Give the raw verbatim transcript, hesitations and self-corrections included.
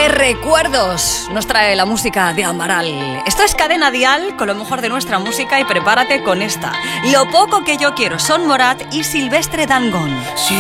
de recuerdos nos trae la música de Amaral. Esto es Cadena Dial con lo mejor de nuestra música y prepárate con esta. Lo poco que yo quiero, Son Morat y Silvestre Dangond.